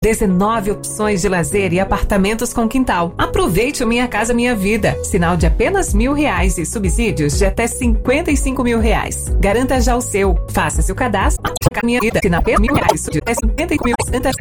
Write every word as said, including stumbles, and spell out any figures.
dezenove opções de lazer e apartamentos com quintal. Aproveite o Minha Casa Minha Vida. Sinal de apenas mil reais e subsídios de até cinquenta e cinco mil reais. Garanta já o seu. Faça seu cadastro. Minha Vida. Sinal de mil reais. De até cinquenta e cinco mil reais.